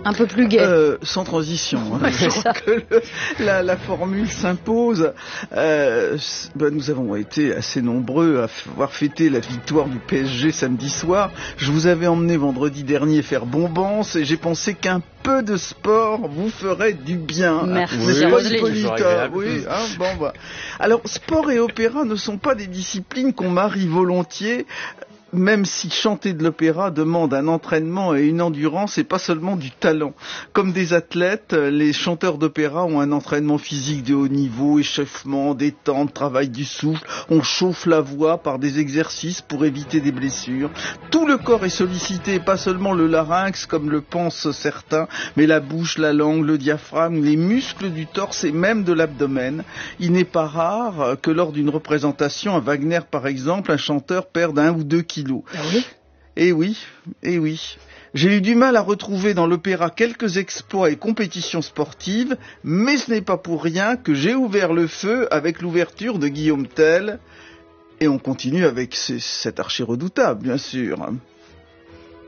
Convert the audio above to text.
Un peu plus gai. Sans transition. Je crois que la formule s'impose. Nous avons été assez nombreux à avoir fêté la victoire du PSG samedi soir. Je vous avais emmené vendredi dernier faire Bombance et j'ai pensé qu'un peu de sport vous ferait du bien. Merci, oui, Alors, sport et opéra ne sont pas des disciplines qu'on marie volontiers, même si chanter de l'opéra demande un entraînement et une endurance et pas seulement du talent. Comme des athlètes, les chanteurs d'opéra ont un entraînement physique de haut niveau, échauffement, détente, travail du souffle. On chauffe la voix par des exercices pour éviter des blessures. Tout le corps est sollicité, pas seulement le larynx comme le pensent certains, mais la bouche, la langue, le diaphragme, les muscles du torse et même de l'abdomen. Il n'est pas rare que lors d'une représentation à Wagner par exemple, un chanteur perde 1 ou 2 kilos. Ah oui ? Eh oui. J'ai eu du mal à retrouver dans l'opéra quelques exploits et compétitions sportives, mais ce n'est pas pour rien que j'ai ouvert le feu avec l'ouverture de Guillaume Tell. Et on continue avec cet archi redoutable, bien sûr.